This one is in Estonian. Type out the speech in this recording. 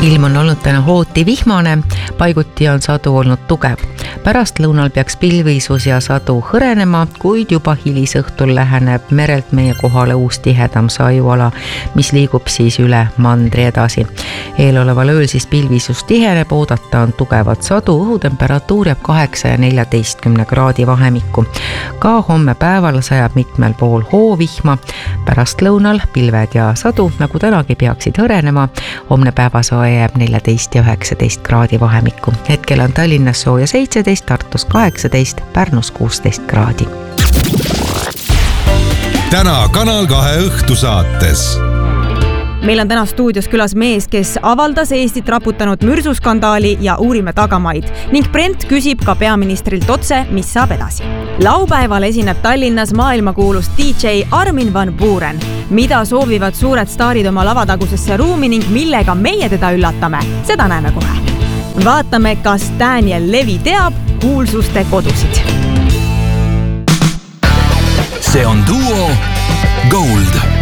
Ilm on olnud täna hooti vihmane, paiguti on sadu olnud tugev. Pärast lõunal peaks pilvisus ja sadu hõrenema, kuid juba hilisõhtul läheneb merelt meie kohale uus tihedam sajuala, mis liigub siis üle mandri edasi. Eeloleval ööl siis pilvisus tiheneb, oodata on tugevat sadu, õhutemperatuur jääb 8 ja 14 kraadi vahemikku. Ka homme päeval sajab mitmel pool hoovihma, pärast lõunal pilved ja sadu, nagu tänagi peaksid hõrenema, homne päevasoe jääb 14 ja 19 kraadi vahemikku. Hetkel on Tallinnas sooja 17, Tartus 18, Pärnus 16 kraadi. Täna Kanal 2 õhtusaates. Meil on täna stuudios külas mees, kes avaldas Eestit raputanud mürsuskandaali ja uurime tagamaid. Ning Brent küsib ka peaministrilt otse, mis saab edasi. Laupäeval esineb Tallinnas maailmakuulus DJ Armin van Buuren. Mida soovivad suured staarid oma lavatagusesse ruumi ning millega meie teda üllatame? Seda näeme kohe. Vaatame, kas Daniel Levi teab kuulsuste kodusid. See on Duo Gold.